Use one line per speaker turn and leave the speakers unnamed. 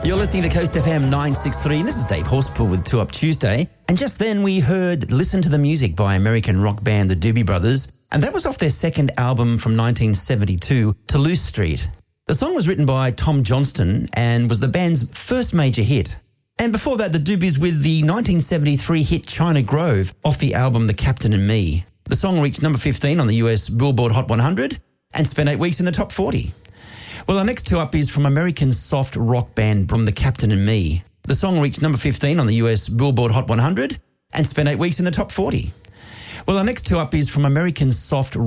You're listening to Coast FM 963, and this is Dave Horspool with 2 Up Tuesday. And just then we heard Listen to the Music by American rock band the Doobie Brothers, and that was off their second album from 1972, Toulouse Street. The song was written by Tom Johnston and was the band's first major hit. And before that, the Doobies with the 1973 hit China Grove off the album The Captain and Me. The song reached number 15 on the US Billboard Hot 100 and spent 8 weeks in the top 40. Well, our next 2 up is from American soft rock band from The Captain and Me. The song reached number 15 on the US Billboard Hot 100 and spent 8 weeks in the top 40. Well, our next 2 up is from American soft